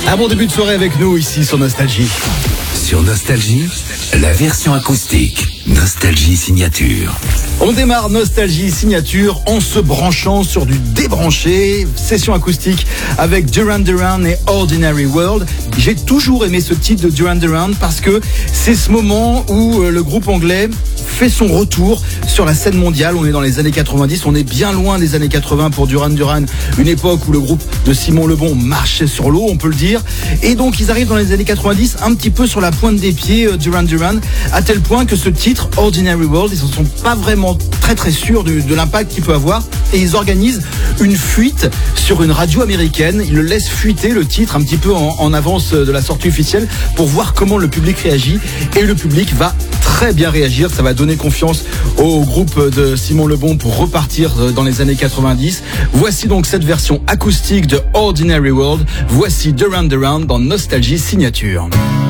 Un bon début de soirée avec nous ici sur Nostalgie. Sur Nostalgie, la version acoustique. Nostalgie Signature. On démarre Nostalgie Signature en se branchant sur du débranché. Session acoustique avec Duran Duran et Ordinary World. J'ai toujours aimé ce titre de Duran Duran parce que c'est ce moment où le groupe anglais fait son retour sur la scène mondiale. On est dans les années 90, on est bien loin des années 80 pour Duran Duran, une époque où le groupe de Simon Le Bon marchait sur l'eau, on peut le dire. Et donc ils arrivent dans les années 90 un petit peu sur la pointe des pieds, Duran Duran, à tel point que ce titre, Ordinary World, ils ne sont pas vraiment très sûrs de l'impact qu'il peut avoir, et ils organisent une fuite sur une radio américaine. Ils le laissent fuiter, le titre, un petit peu en avance de la sortie officielle, pour voir comment le public réagit, et le public va très bien réagir. Ça va donner confiance au groupe de Simon Le Bon pour repartir dans les années 90. Voici donc cette version acoustique de Ordinary World. Voici Duran Duran dans Nostalgie Signature.